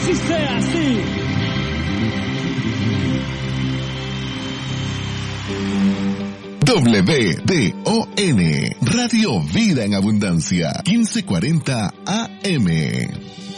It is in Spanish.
así sea, sí. WDON, Radio Vida en Abundancia, 1540 AM.